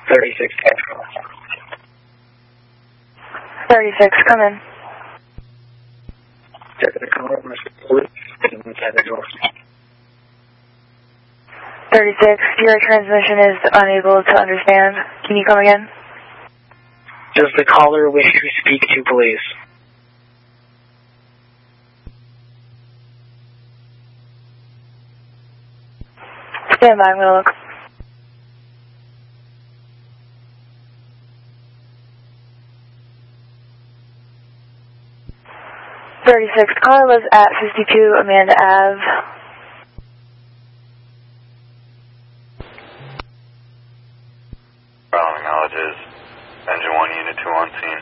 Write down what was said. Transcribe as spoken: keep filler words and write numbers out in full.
thirty-six, thirty-six, come in. Check the caller, Mister Police, inside the door. thirty-six, your transmission is unable to understand. Can you come again? Does the caller wish to speak to police? Stand by, I'm going to look. thirty-six, caller was at fifty-two Amanda Ave. Following knowledge is engine one, unit two on scene.